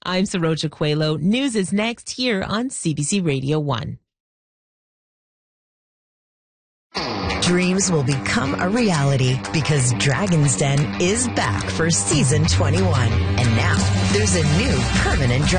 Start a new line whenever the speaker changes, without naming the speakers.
I'm Saroja Coelho. News is next here on CBC Radio 1.
Dreams will become a reality because Dragon's Den is back for season 21. And now there's a new permanent